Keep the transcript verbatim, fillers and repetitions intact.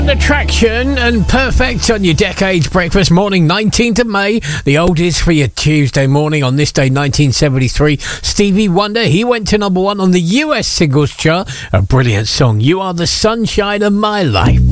Attraction and Perfect on your Decades Breakfast morning, nineteenth of May, the oldest for your Tuesday morning. On this day, nineteen seventy-three, Stevie Wonder, he went to number one on the U S singles chart. A brilliant song, You Are the Sunshine of My Life.